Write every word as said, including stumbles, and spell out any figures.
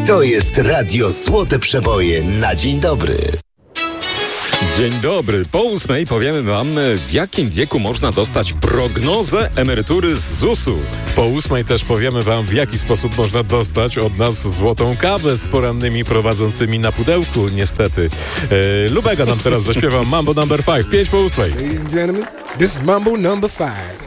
To jest Radio Złote Przeboje na dzień dobry. Dzień dobry. Po ósmej powiemy wam, w jakim wieku można dostać prognozę emerytury z zusu. Po ósmej też powiemy wam, w jaki sposób można dostać od nas złotą kawę z porannymi prowadzącymi na pudełku, niestety. E, Lubega nam teraz zaśpiewa Mambo number five. Pięć po ósmej. Ladies and gentlemen, this is Mambo number five.